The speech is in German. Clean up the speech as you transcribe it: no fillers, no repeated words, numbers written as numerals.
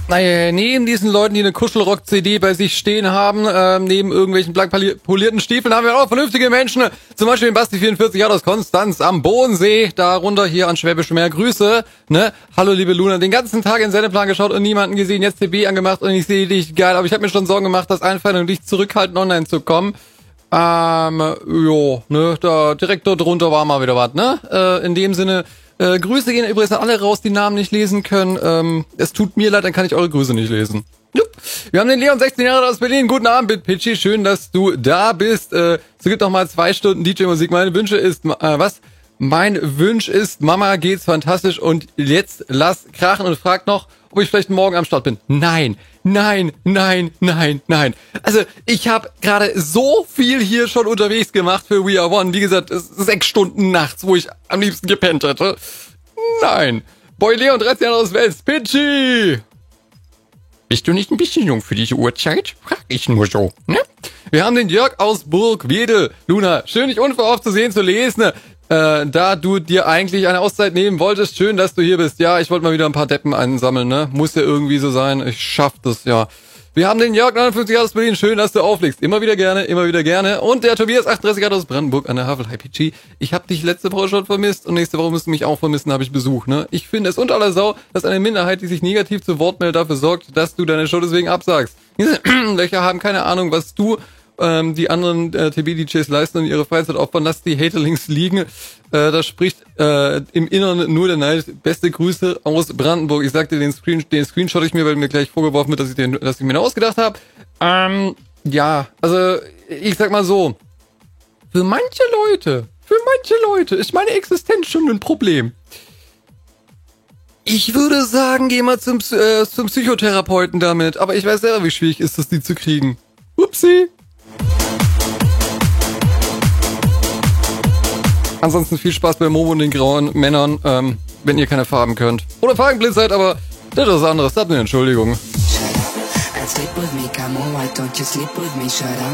Naja, neben diesen Leuten, die eine Kuschelrock-CD bei sich stehen haben, neben irgendwelchen blank polierten Stiefeln, haben wir auch vernünftige Menschen. Zum Beispiel den Basti 44 aus Konstanz am Bodensee, darunter hier an Schwäbisch Meer. Grüße, ne? Hallo, liebe Luna. Den ganzen Tag in den Sendeplan geschaut und niemanden gesehen. Jetzt TB angemacht und ich sehe dich. Geil, aber ich habe mir schon Sorgen gemacht, dass Einfallen und dich zurückhalten, online zu kommen. Ne? Da direkt dort drunter war mal wieder was, ne? In dem Sinne... Grüße gehen übrigens an alle raus, die Namen nicht lesen können. Es tut mir leid, dann kann ich eure Grüße nicht lesen. Jupp. Wir haben den Leon, 16 Jahre aus Berlin. Guten Abend, Pitchy. Schön, dass du da bist. So gibt noch mal 2 Stunden DJ-Musik. Mein Wunsch ist, Mama geht's fantastisch und jetzt lass krachen und frag noch, ob ich vielleicht morgen am Start bin. Nein. Also, ich habe gerade so viel hier schon unterwegs gemacht für We Are One. Wie gesagt, es ist 6 Stunden nachts, wo ich am liebsten gepennt hätte. Nein. Boy Leon, 13 Jahre aus Wels. Pitchy! Bist du nicht ein bisschen jung für diese Uhrzeit? Frag ich nur so, ne? Wir haben den Jörg aus Burgwedel. Luna, schön, dich unverhofft zu sehen, zu lesen. Da du dir eigentlich eine Auszeit nehmen wolltest, schön, dass du hier bist. Ja, ich wollte mal wieder ein paar Deppen einsammeln, ne? Muss ja irgendwie so sein. Ich schaff das, ja. Wir haben den Jörg, 59 Jahre aus Berlin. Schön, dass du auflegst. Immer wieder gerne. Und der Tobias, 38 Jahre aus Brandenburg an der Havel. Hi, PG. Ich habe dich letzte Woche schon vermisst und nächste Woche musst du mich auch vermissen, habe ich Besuch, ne? Ich finde es unter aller Sau, dass eine Minderheit, die sich negativ zu Wort meldet, dafür sorgt, dass du deine Show deswegen absagst. Diese Löcher haben keine Ahnung, was du die anderen TB-DJs leisten und ihre Freizeit opfern. Lass die Haterlinks liegen. Da spricht im Inneren nur der Neid. Beste Grüße aus Brandenburg. Ich sagte, den Screenshot ich mir, weil mir gleich vorgeworfen wird, dass ich mir ausgedacht habe. Ja, also ich sag mal so, für manche Leute ist meine Existenz schon ein Problem. Ich würde sagen, geh mal zum Psychotherapeuten damit. Aber ich weiß selber, wie schwierig ist es, die zu kriegen. Upsi. Ansonsten viel Spaß bei Momo und den grauen Männern, wenn ihr keine Farben könnt. Oder farbenblind seid, aber das ist was anderes. Das ist eine Entschuldigung.